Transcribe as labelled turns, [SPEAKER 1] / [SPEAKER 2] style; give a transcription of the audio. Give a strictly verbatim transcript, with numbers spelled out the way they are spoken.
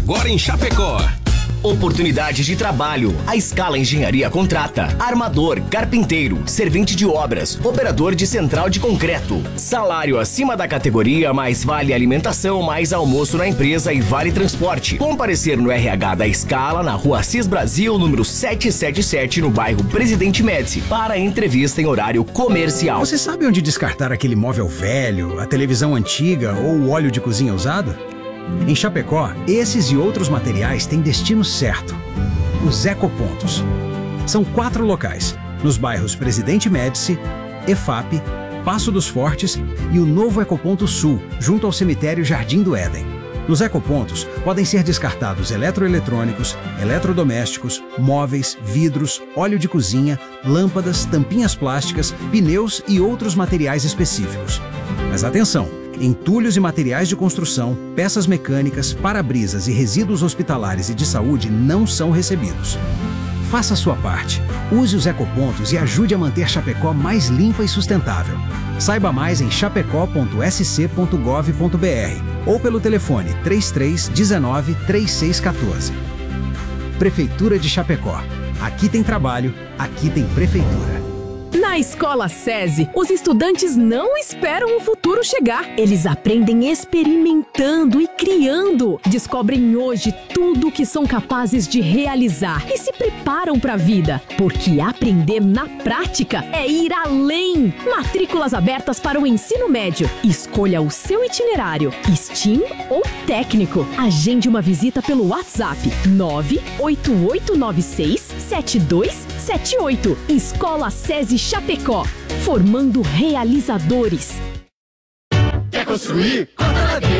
[SPEAKER 1] agora em Chapecó.
[SPEAKER 2] Oportunidades de trabalho. A Scala Engenharia contrata armador, carpinteiro, servente de obras, operador de central de concreto. Salário acima da categoria, mais vale alimentação, mais almoço na empresa e vale transporte. Comparecer no R H da Scala, na rua Assis Brasil, número setecentos e setenta e sete, no bairro Presidente Médici, para entrevista em horário comercial.
[SPEAKER 3] Você sabe onde descartar aquele móvel velho, a televisão antiga ou o óleo de cozinha usado? Em Chapecó, esses e outros materiais têm destino certo. Os Ecopontos. São quatro locais, nos bairros Presidente Médici, EFAP, Passo dos Fortes e o novo Ecoponto Sul, junto ao cemitério Jardim do Éden. Nos Ecopontos, podem ser descartados eletroeletrônicos, eletrodomésticos, móveis, vidros, óleo de cozinha, lâmpadas, tampinhas plásticas, pneus e outros materiais específicos. Mas atenção! Entulhos e materiais de construção, peças mecânicas, para-brisas e resíduos hospitalares e de saúde não são recebidos. Faça a sua parte. Use os Ecopontos e ajude a manter Chapecó mais limpa e sustentável. Saiba mais em chapecó ponto s c ponto gov ponto b r ou pelo telefone três três um nove, três seis um quatro. Prefeitura de Chapecó. Aqui tem trabalho, aqui tem prefeitura.
[SPEAKER 4] Na Escola SESI, os estudantes não esperam o futuro chegar. Eles aprendem experimentando e criando. Descobrem hoje tudo o que são capazes de realizar e se preparam para a vida. Porque aprender na prática é ir além. Matrículas abertas para o ensino médio. Escolha o seu itinerário, STEAM ou técnico. Agende uma visita pelo WhatsApp nove oito oito nove seis, sete dois sete oito. Escola SESI Chapecó, formando realizadores.
[SPEAKER 5] Quer construir? Conta na